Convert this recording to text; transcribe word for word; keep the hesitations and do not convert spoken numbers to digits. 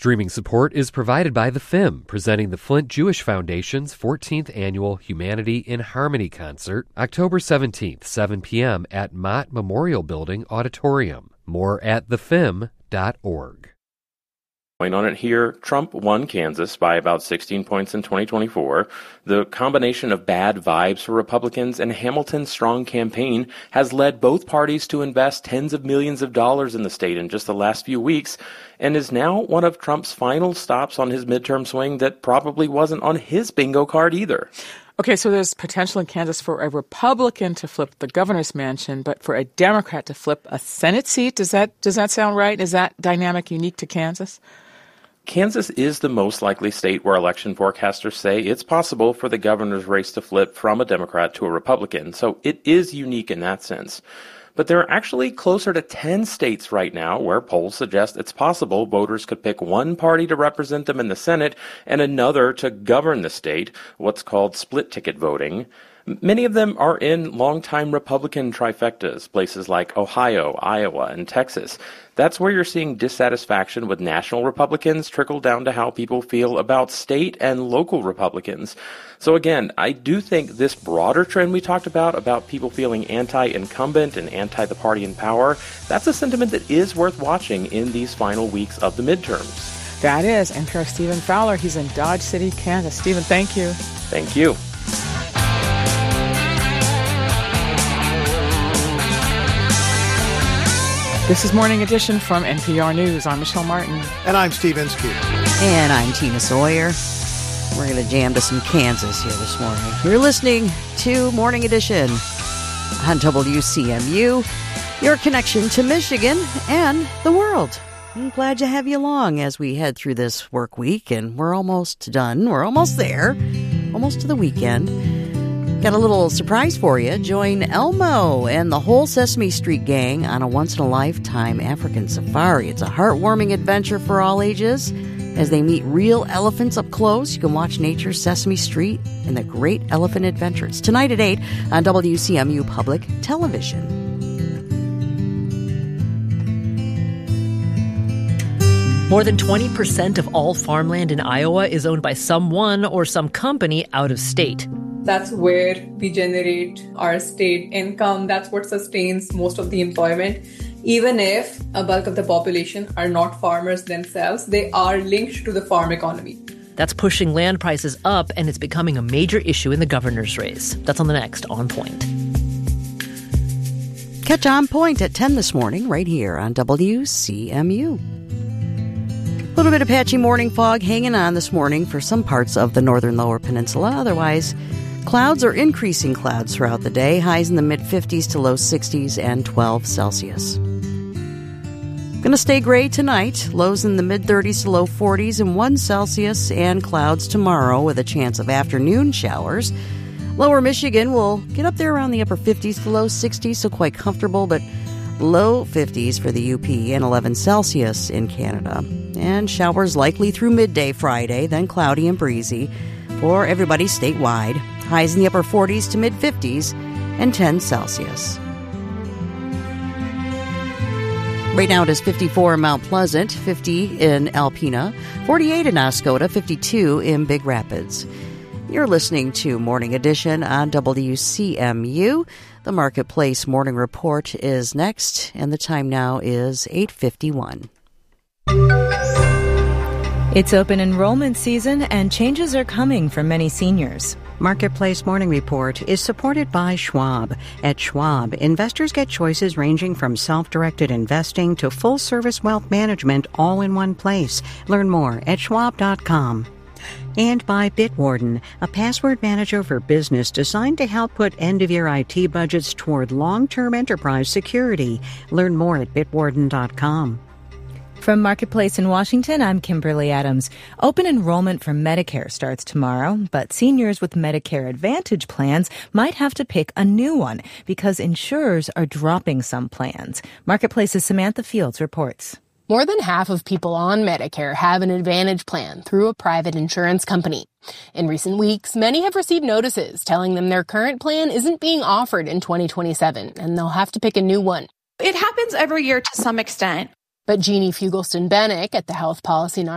Streaming support is provided by The F I M, presenting the Flint Jewish Foundation's fourteenth Annual Humanity in Harmony Concert, October seventeenth, seven p.m. at Mott Memorial Building Auditorium. More at the f i m dot org. Going on it here, Trump won Kansas by about sixteen points in twenty twenty-four. The combination of bad vibes for Republicans and Hamilton's strong campaign has led both parties to invest tens of millions of dollars in the state in just the last few weeks, and is now one of Trump's final stops on his midterm swing that probably wasn't on his bingo card either. Okay, so there's potential in Kansas for a Republican to flip the governor's mansion, but for a Democrat to flip a Senate seat. Does that does that sound right? Is that dynamic unique to Kansas? Kansas is the most likely state where election forecasters say it's possible for the governor's race to flip from a Democrat to a Republican, so it is unique in that sense. But there are actually closer to ten states right now where polls suggest it's possible voters could pick one party to represent them in the Senate and another to govern the state, what's called split ticket voting. Many of them are in longtime Republican trifectas, places like Ohio, Iowa, and Texas. That's where you're seeing dissatisfaction with national Republicans trickle down to how people feel about state and local Republicans. So again, I do think this broader trend we talked about, about people feeling anti-incumbent and anti-the party in power, that's a sentiment that is worth watching in these final weeks of the midterms. That is N P R's Stephen Fowler. He's in Dodge City, Kansas. Stephen, thank you. Thank you. This is Morning Edition from N P R News. I'm Michelle Martin. And I'm Steve Inskeep. And I'm Tina Sawyer. We're going to jam to some Kansas here this morning. You're listening to Morning Edition on W C M U, your connection to Michigan and the world. I'm glad to have you along as we head through this work week, and we're almost done. We're almost there, almost to the weekend. Got a little surprise for you. Join Elmo and the whole Sesame Street gang on a once-in-a-lifetime African safari. It's a heartwarming adventure for all ages as they meet real elephants up close. You can watch nature's Sesame Street and the Great Elephant Adventures tonight at eight on W C M U Public Television. More than twenty percent of all farmland in Iowa is owned by someone or some company out of state. That's where we generate our state income. That's what sustains most of the employment. Even if a bulk of the population are not farmers themselves, they are linked to the farm economy. That's pushing land prices up, and it's becoming a major issue in the governor's race. That's on the next On Point. Catch On Point at ten this morning right here on W C M U. A little bit of patchy morning fog hanging on this morning for some parts of the northern lower peninsula. Otherwise, clouds or increasing clouds throughout the day. Highs in the mid-fifties to low sixties and twelve Celsius. Going to stay gray tonight. Lows in the mid-thirties to low forties and one Celsius, and clouds tomorrow with a chance of afternoon showers. Lower Michigan will get up there around the upper fifties to low sixties, so quite comfortable, but low fifties for the U P and eleven Celsius in Canada. And showers likely through midday Friday, then cloudy and breezy for everybody statewide. Highs in the upper forties to mid-fifties and ten Celsius. Right now it is fifty-four in Mount Pleasant, fifty in Alpena, forty-eight in Oscoda, fifty-two in Big Rapids. You're listening to Morning Edition on W C M U. The Marketplace Morning Report is next, and the time now is eight fifty-one. It's open enrollment season, and changes are coming for many seniors. Marketplace Morning Report is supported by Schwab. At Schwab, investors get choices ranging from self-directed investing to full-service wealth management all in one place. Learn more at schwab dot com. And by Bitwarden, a password manager for business designed to help put end-of-year I T budgets toward long-term enterprise security. Learn more at bitwarden dot com. From Marketplace in Washington, I'm Kimberly Adams. Open enrollment for Medicare starts tomorrow, but seniors with Medicare Advantage plans might have to pick a new one because insurers are dropping some plans. Marketplace's Samantha Fields reports. More than half of people on Medicare have an Advantage plan through a private insurance company. In recent weeks, many have received notices telling them their current plan isn't being offered in twenty twenty-seven, and they'll have to pick a new one. It happens every year to some extent. But Jeannie Fugelston-Bennick at the Health Policy